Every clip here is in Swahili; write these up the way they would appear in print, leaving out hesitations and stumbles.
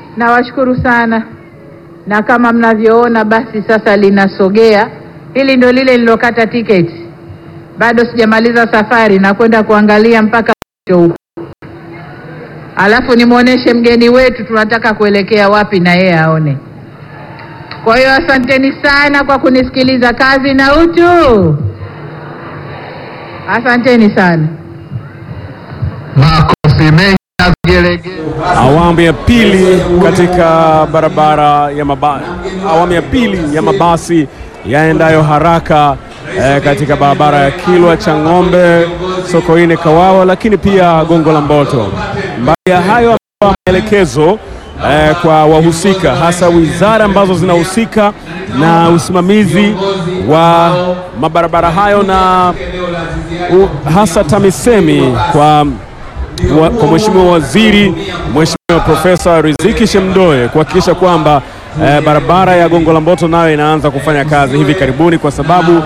Nawashukuru sana, na kama mnavyoona basi sasa linasogea. Hili ndio lile lilokata tiketi, bado sijamaliza safari na kwenda kuangalia mpaka huko, alafu nimuoneshe mgeni wetu tunataka kuelekea wapi na yeye aone. Kwa hiyo asanteni sana kwa kunisikiliza. Kazi na utu, asanteni sana. Makofi mengi na vigelegele. Awamu ya pili katika barabara ya mabasi, awamu ya pili ya mabasi yaendayo haraka katika barabara ya Kilwa Chang'ombe, Sokoine Kawawa, lakini pia Gongo la Mboto. Mbali ya hayo, maelekezo kwa wahusika, hasa wizara ambazo zinahusika na usimamizi wa mabarabara hayo, na hasa TAMISEMI kwa Mheshimiwa Waziri, Mheshimiwa Profesa Riziki Shemdoe, kuhakikisha kwamba barabara ya Gongo la Mboto nayo inaanza kufanya kazi hivi karibuni, kwa sababu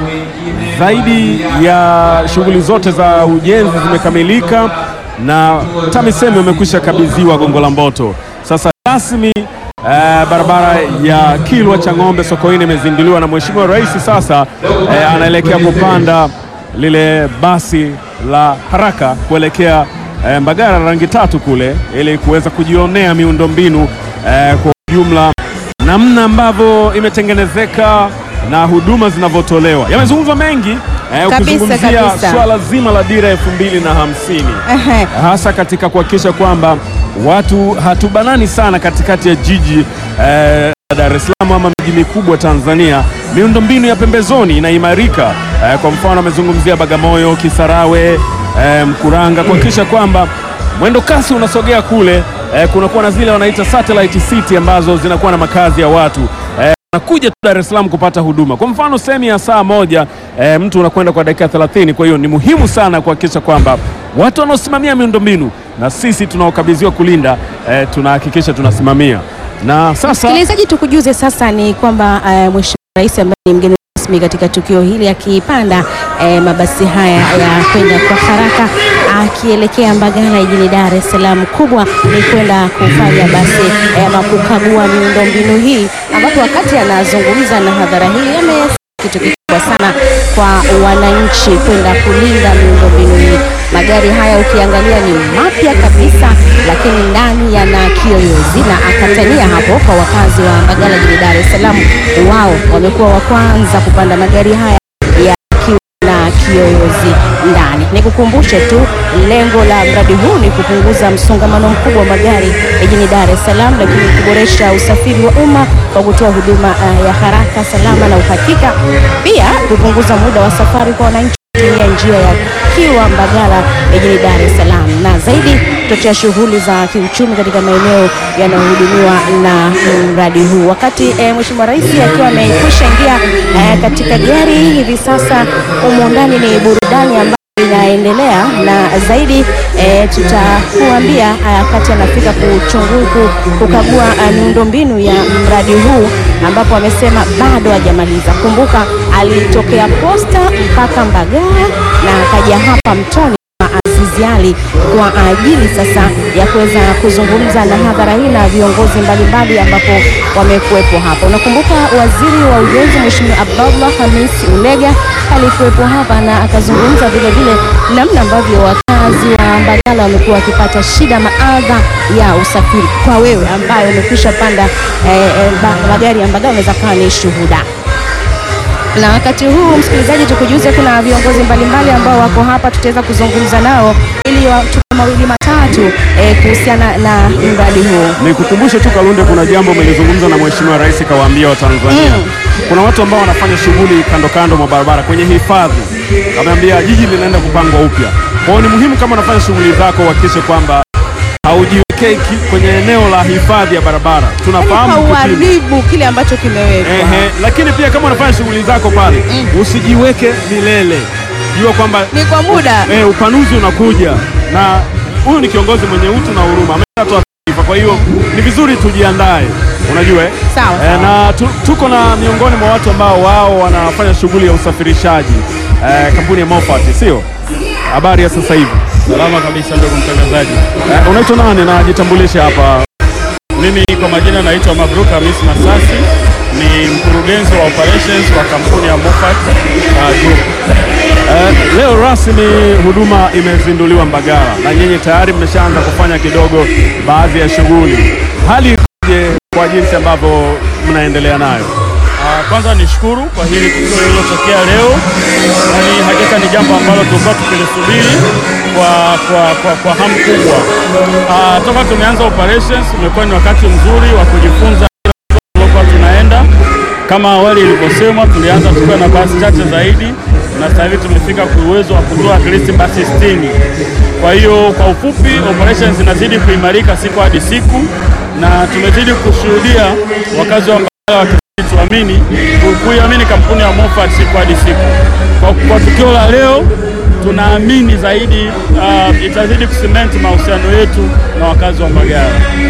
zaidi ya shughuli zote za ujenzi zimekamilika na TAMISEMI wamekwisha kabidhiwa Gongo la Mboto. Sasa rasmi barabara ya Kilwa Chang'ombe Sokoine imezinduliwa na Mheshimiwa Rais. Sasa anaelekea kupanda lile basi la haraka kuelekea Mbagala rangi tatu kule, ili kuweza kujionea miundombinu kwa jumla, namna ambavyo imetengenezeka na huduma zinavyotolewa. Yamezungumzwa mengi ukizungumzia swala zima la dira 2050, hasa katika kuhakikisha kwamba watu hatubanani sana katikati ya jiji Dar es Salaam ama miji mikubwa Tanzania. Miundombinu ya pembezoni inaimarika. Kwa mfano amezungumzia Bagamoyo, Kisarawe, Mkuranga, kuhakikisha kwamba mwendo kasi unasogea kule. Kunakuwa na zile wanaita satellite city ambazo zinakuwa na makazi ya watu nakuja tu Dar es Salaam kupata huduma. Kwa mfano sehemu ya saa moja mtu unakwenda kwa dakika 30. Kwa hiyo ni muhimu sana kuhakikisha kwamba watu wanaosimamia miundombinu na sisi tunaokabidhiwa kulinda tunahakikisha tunasimamia. Na sasa msikilizaji, tukujuze sasa ni kwamba Mheshimiwa Rais ambaye ni mgeni rasmi katika tukio hili akipanda mabasi haya ya kwenda kwa haraka akielekea Mbagala jijini Dar es Salaam, kubwa ni kwenda kufanya basi ama kukagua miundombinu hii, ambapo wakati anazungumza na hadhara hii amesema kitu kikubwa sana kwa wananchi kwenda kulinda miundombinu hii. Magari haya ukiangalia ni mapya kabisa, lakini ndani yana kiyoyozi, na akatania hapo kwa wakazi wa Mbagala jijini Dar es Salaam, wao wamekuwa wa kwanza kupanda magari haya yakiwa na kiyoyozi ndani. Nikukumbushe tu lengo la mradi huu ni kupunguza msongamano mkubwa wa magari jijini Dar es Salaam, lakini kuboresha usafiri wa umma kwa kutoa huduma ya haraka, salama na uhakika, pia kupunguza muda wa safari kwa wananchi kutumia njia ya Kilwa Mbagala jijini Dar es Salaam, na zaidi kuchochea shughuli za kiuchumi katika maeneo yanayohudumiwa na mradi huu. Wakati Mheshimiwa Rais akiwa amekwisha ingia katika gari, hivi sasa humo ndani ni burudani ambayo inaendelea, na zaidi tutakuambia wakati anafika kukagua miundombinu ya mradi huu, ambapo amesema bado hajamaliza. Kumbuka alitokea Posta mpaka Mbagala na akaja hapa Mtoni Azizi Ali kwa ajili sasa ya kuweza kuzungumza na hadhara hii na viongozi mbalimbali ambapo wamekuwepo hapa. Unakumbuka Waziri wa Ujenzi Mheshimiwa Abdallah Hamis Ulega alikuwepo hapa na akazungumza vile vile namna ambavyo wakazi wa Mbagala wamekuwa wakipata shida maadha ya usafiri. Kwa wewe ambaye umekwisha panda magari ya Mbagala unaweza kuwa ni shuhuda. Na wakati huu msikilizaji, tukujuze kuna viongozi mbalimbali ambao wako hapa, tutaweza kuzungumza nao ili tupe mawili matatu kuhusiana na mradi huu. Nikukumbushe tu Kalunde, kuna jambo umelizungumza na Mheshimiwa Rais kawaambia wa Tanzania. Kuna watu ambao wanafanya shughuli kando kando mwa barabara kwenye hifadhi. Ameambia jiji linaenda kupangwa upya. Kwa hiyo ni muhimu kama unafanya shughuli zako uhakikishe kwamba haujiwekei kwenye eneo la hifadhi ya barabara. Tunafahamu kuharibu kile ambacho kimewekwa. Lakini pia kama unafanya shughuli zako pale, usijiweke milele. Jua kwamba ni kwa muda. Upanuzi unakuja, na huyu ni kiongozi mwenye utu na huruma. Ametoa taarifa, kwa hiyo ni vizuri tujiandae. Unajua sawa. Na tuko na miongoni mwa watu ambao wao wanafanya shughuli ya usafirishaji, kampuni ya Moffat, sio? Habari ya sasa hivi? Salama kabisa ndugu mtangazaji. Unaitwa nani na jitambulishe hapa? Mimi kwa majina naitwa Mabruk Hamis Masasi, ni mkurugenzi wa operations wa kampuni ya Moffat Group. Leo rasmi huduma imezinduliwa Mbagala na nyinyi tayari mmeshaanza kufanya kidogo baadhi ya shughuli. Hali ikoje kwa jinsi ambavyo mnaendelea nayo? Kwanza nishukuru kwa hili tukio lililotokea leo, na ni hakika ni jambo ambalo tulikuwa tukilisubiri kwa hamu kubwa. Toka tumeanza operations umekuwa ni wakati mzuri wa kujifunza kwa tunaenda. Kama awali ilivyosemwa, tulianza tukiwa na basi chache zaidi na sasa hivi tumefika kwa uwezo wa kutoa at least basi 60. Kwa hiyo kwa ufupi, operations zinazidi kuimarika siku hadi siku, na tumezidi kushuhudia wakazi wa Mbagala kuiamini kampuni ya Moffat siku hadi siku. Kwa tukio la leo tunaamini zaidi itazidi kucement mahusiano yetu na wakazi wa Mbagala.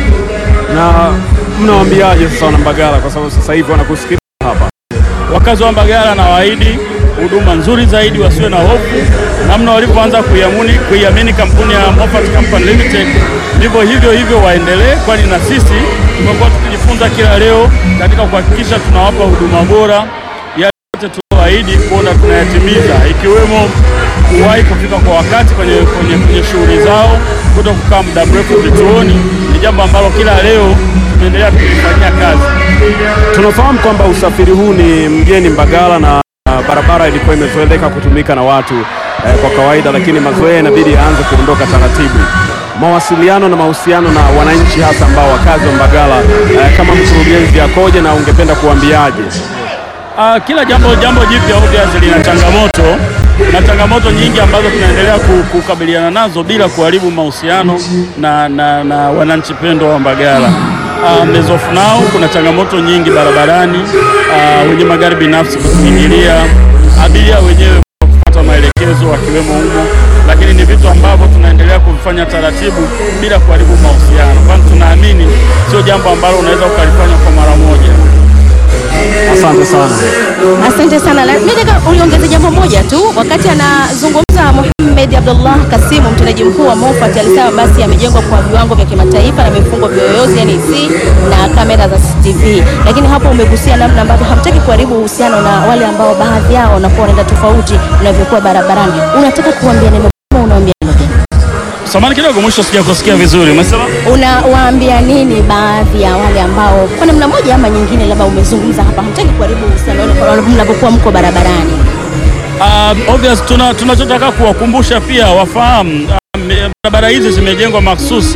Na mnawaambiaje sasa wana Mbagala, kwa sababu sasa hivi wanakusikia hapa? Wakazi wa Mbagala na waahidi huduma nzuri zaidi, wasiwe na hofu. Namna walipoanza kuiamini kampuni ya Moffat Company Limited, ndivyo hivyo waendelee, kwani na sisi tumekuwa tukijifunza kila leo katika kuhakikisha tunawapa huduma bora. Yale yote tunaahidi kuona tunayatimiza, ikiwemo kuwahi kufika kwa wakati kwenye shughuli zao, kuto kukaa muda mrefu vituoni. Ni jambo ambalo kila leo tunaendelea kulifanyia kazi. Tunafahamu kwamba usafiri huu ni mgeni Mbagala na barabara ilikuwa imezoeleka kutumika na watu kwa kawaida, lakini mazoea inabidi yaanze kuondoka taratibu. Mawasiliano na mahusiano na wananchi hasa ambao wakazi wa Mbagala kama mkurugenzi yakoje, na ungependa kuambiaje? Kila jambo jipya obviously lina changamoto, na changamoto nyingi ambazo tunaendelea kukabiliana nazo bila kuharibu mahusiano na wananchi pendo wa Mbagala. As of now kuna changamoto nyingi barabarani, wenye magari binafsi kuingilia, abiria wenyewe kufuata maelekezo wakiwemo humo, lakini ni vitu ambavyo tunaendelea kufanya taratibu bila kuharibu mahusiano, kwani tunaamini sio jambo ambalo unaweza ukalifanya kwa mara moja. Asante sana. Asante sana. Nataka uliongeze jambo moja tu. Wakati anazungumza Mohamed Abdullah Kasimu, mtendaji mkuu wa Moffat, alisema basi yamejengwa kwa viwango vya kimataifa na mifungo viyoyozi NEC na kamera za CCTV. Lakini hapo umegusia namna ambavyo hamtaki kuharibu uhusiano na wale ambao baadhi yao wanakuwa wanaenda tofauti unavyokuwa barabarani. Unataka kuambia nini? Unaambia nini? Samahani kidogo, mwisho sijakusikia vizuri. Umesema unawaambia nini baadhi ya wale ambao kwa namna moja ama nyingine, labda umezungumza hapa, hamtaki kuharibu uhusiano mnapokuwa mko barabarani? Obvious tunachotaka kuwakumbusha pia wafahamu barabara hizi zimejengwa mahsusi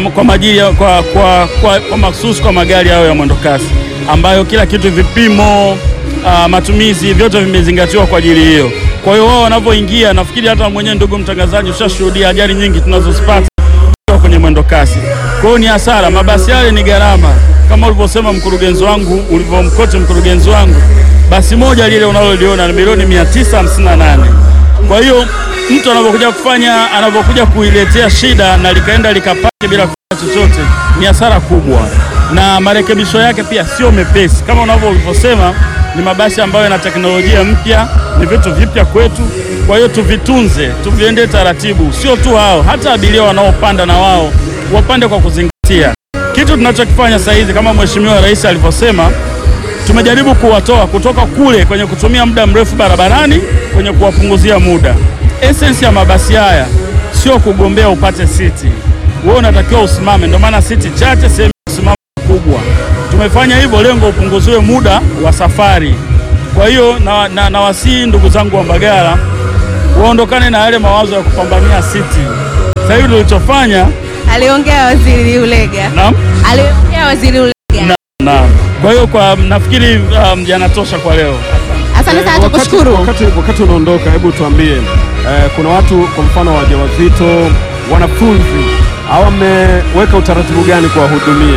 kwa mahsusi kwa magari yao ya mwendokasi, ambayo kila kitu, vipimo, matumizi, vyote vimezingatiwa kwa ajili hiyo. Kwa hiyo wao wanapoingia, nafikiri hata mwenyewe ndugu mtangazaji ushashuhudia ajali nyingi tunazozipata kwenye mwendokasi. Kwa hiyo ni hasara, mabasi yale ni gharama. Kama ulivyosema mkurugenzi wangu, ulivyomkote mkurugenzi wangu, basi moja lile unaloliona ni milioni 958. Kwa hiyo mtu anapokuja kuiletea shida na likaenda likapaki bila kufanya chochote, ni hasara kubwa, na marekebisho yake pia sio mepesi. Kama ulivyosema, ni mabasi ambayo yana teknolojia mpya, ni vitu vipya kwetu. Kwa hiyo tuvitunze, tuviende taratibu. Sio tu hao, hata abiria wanaopanda na wao wapande kwa kuzingatia. Kitu tunachokifanya sasa hivi, kama Mheshimiwa Rais alivyosema, tumejaribu kuwatoa kutoka kule kwenye kutumia muda mrefu barabarani kwenye kuwapunguzia muda. Essence ya mabasi haya sio kugombea upate siti. Wewe unatakiwa usimame, ndio maana siti chache, sehemu usimame kubwa. Tumefanya hivyo lengo upunguziwe muda wa safari. Kwa hiyo na wasii ndugu zangu wa Mbagala waondokane na yale mawazo ya kupambania siti. Sasa hivi tulichofanya, aliongea Waziri Ulega. Naam. Aliongea Waziri Ulega. Naam. Kwa hiyo nafikiri yanatosha kwa leo. Asante sana, tukushukuru. Wakati unaondoka, hebu tuambie, kuna watu kwa mfano wajawazito, wanafunzi, au mmeweka utaratibu gani kuwahudumia?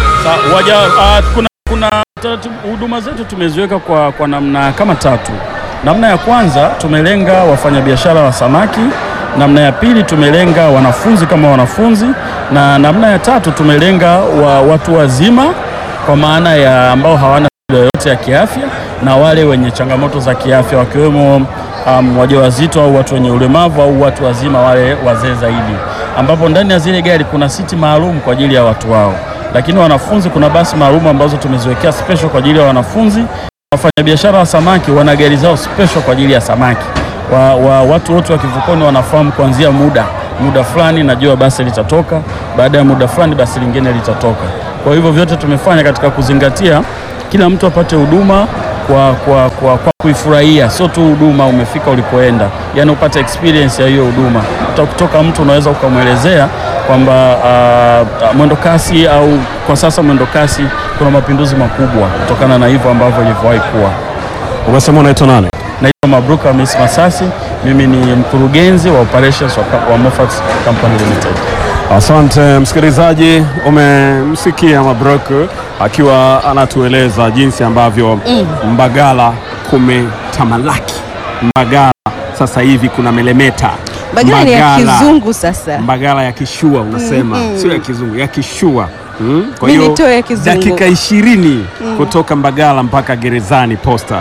Kuna huduma zetu tumeziweka kwa namna kama tatu. Namna ya kwanza tumelenga wafanyabiashara wa samaki, namna ya pili tumelenga wanafunzi kama wanafunzi, na namna ya tatu tumelenga watu wazima, kwa maana ya ambao hawana shida yoyote ya kiafya, na wale wenye changamoto za kiafya wakiwemo wajawazito au watu wenye ulemavu au watu wazima wale wazee zaidi, ambapo ndani ya zile gari kuna siti maalum kwa ajili ya watu wao. lakini wanafunzi kuna basi maalum ambazo tumeziwekea special kwa ajili ya wanafunzi. Wafanyabiashara wa samaki wana gari zao special kwa ajili ya samaki. Watu wote wa kivukoni wanafahamu kuanzia muda fulani najua basi litatoka, baada ya muda fulani basi lingine litatoka. Kwa hivyo vyote tumefanya katika kuzingatia kila mtu apate huduma kwa kuifurahia, sio tu huduma umefika ulipoenda, yani upate experience ya hiyo huduma. Kutoka mtu unaweza ukamwelezea kwamba mwendo kasi au kwa sasa mwendo kasi kuna mapinduzi makubwa kutokana na hivyo ambavyo ilivyowahi kuwa. Umesema unaitwa nani? Naitwa Mabruk Hamis Masasi, mimi ni mkurugenzi wa operations wa Moffat Company Limited. Asante msikilizaji, umemsikia Mabruk akiwa anatueleza jinsi ambavyo Mbagala kumetamalaki. Mbagala sasa hivi kuna melemeta. Mbagala ya kizungu sasa. Mbagala ya kishua unasema, sio ya kizungu, ya kishua. Kwa hiyo dakika 20 kutoka Mbagala mpaka gerezani Posta.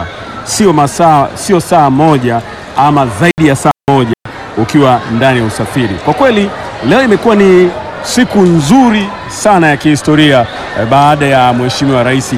Sio saa moja ama zaidi ya saa moja ukiwa ndani ya usafiri. Kwa kweli leo imekuwa ni siku nzuri sana ya kihistoria baada ya Mheshimiwa Rais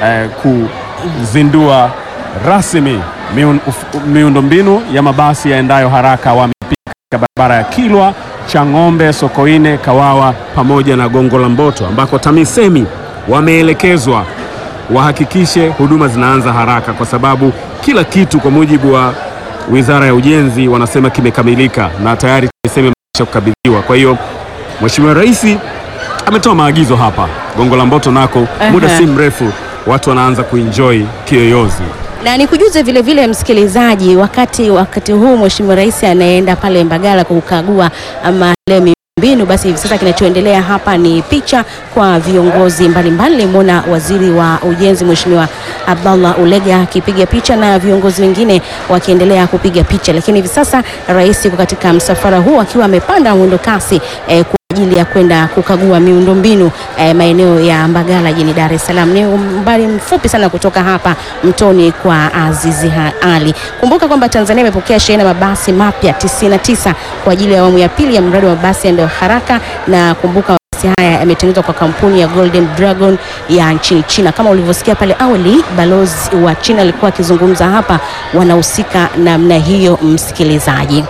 kuzindua rasmi miundombinu ya mabasi yaendayo haraka awamu ya pili katika barabara ya Kilwa, Chang'ombe, Sokoine, Kawawa pamoja na Gongo la Mboto, ambako TAMISEMI wameelekezwa wahakikishe huduma zinaanza haraka, kwa sababu kila kitu kwa mujibu wa Wizara ya Ujenzi wanasema kimekamilika na tayari TAMISEMI kukabidhiwa. Kwa hiyo Mheshimiwa Rais ametoa maagizo hapa Gongo la Mboto nako muda si mrefu watu wanaanza kuenjoy kiyoyozi. Na nikujuze vile vile msikilizaji, wakati huu Mheshimiwa Rais anaenda pale Mbagala kukagua ama leo mbinu, basi hivi sasa kinachoendelea hapa ni picha kwa viongozi mbalimbali. Nimeona Waziri wa Ujenzi Mheshimiwa Abdallah Ulega akipiga picha na viongozi wengine wakiendelea kupiga picha, lakini hivi sasa Rais yuko katika msafara huu akiwa amepanda mwendo kasi kwa ajili ya kwenda kukagua miundombinu maeneo ya Mbagala jijini Dar es Salaam. Ni umbali mfupi sana kutoka hapa Mtoni kwa Azizi Ali. Kumbuka kwamba Tanzania imepokea shehena mabasi mapya 99 kwa ajili ya awamu ya pili ya mradi wa mabasi yaendayo haraka, na kumbuka mabasi haya yametengenezwa kwa kampuni ya Golden Dragon ya nchini China. Kama ulivyosikia pale awali, balozi wa China alikuwa akizungumza hapa, wanahusika namna hiyo msikilizaji.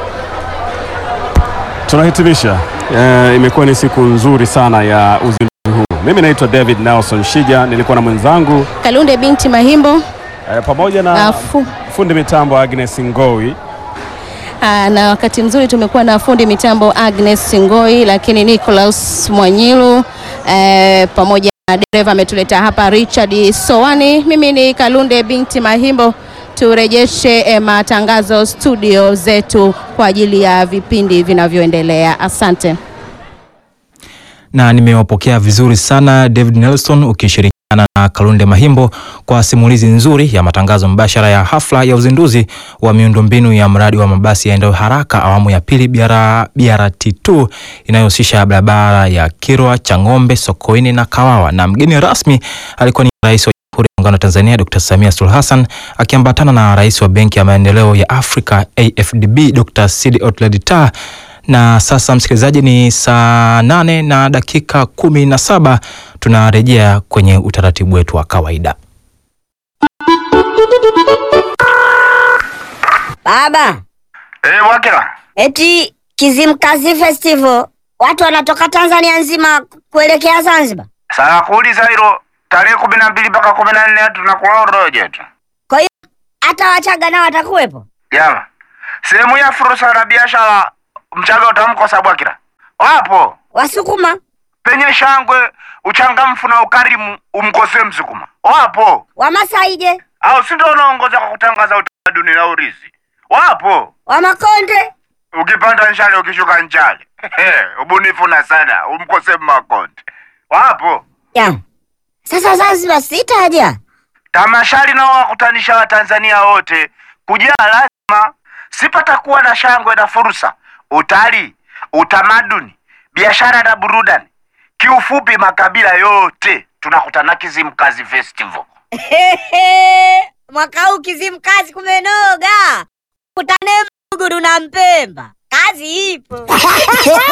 Tunahitimisha. Imekuwa ni siku nzuri sana ya uzinduzi huu. Mimi naitwa David Nelson Shija, nilikuwa na mwenzangu Kalunde binti Mahimbo pamoja na fundi mitambo Agnes Ngoi. Na wakati mzuri tumekuwa na fundi mitambo Agnes Ngoi, lakini Nicholas Mwanyilu pamoja na dereva ametuleta hapa Richard Sowani. Mimi ni Kalunde binti Mahimbo. Turejeshe matangazo studio zetu kwa ajili ya vipindi vinavyoendelea. Asante. Na nimewapokea vizuri sana David Nelson ukishirikiana na Kalunde Mahimbo kwa simulizi nzuri ya matangazo mbashara ya hafla ya uzinduzi wa miundombinu ya mradi wa mabasi yaendayo haraka awamu ya pili BRT2 inayohusisha barabara ya Kilwa, Chang'ombe, Sokoine na Kawawa. Na mgeni rasmi alikuwa ni Rais wa Muungano wa Tanzania Dr. Samia Suluhu Hassan akiambatana na Rais wa Benki ya Maendeleo ya Afrika AFDB Dr. Sidi Ould Tah. Na sasa msikilizaji, ni saa 8:17. Tunarejea kwenye utaratibu wetu wa kawaida. Baba. Wakila. Eti Kizimkazi Festival watu wanatoka Tanzania nzima kuelekea Zanzibar. Sasa kuuliza hilo, tarehe 12 mpaka 14 tunakula roje tu. Kwa hiyo hata Wachaga nao watakuwepo? Yama. Sehemu ya fursa na biashara Mchaga utamkosa Bwakila. Wapo. Wasukuma penye shangwe, uchangamfu na ukarimu umkose Msukuma. Wapo. Wamasaije au si ndio unaongoza kwa kutangaza utamaduni na urithi. Wapo. Wamakonde ukipanda njale ukishuka njale. Ubunifu na sana umkose Makonde. Wapo. Ya. Sasa Zanzibar sitaja. Tamashari na wakutanisha wa Tanzania wote kujaa lazima. Sipata kuwa na shangwe na fursa, utalii, utamaduni, biashara na burudani. Kiufupi makabila yote tunakutana Kizimkazi Festival. Mwaka huu Kizimkazi kumenoga. Kutane Mguru na Mpemba. Kazi ipo.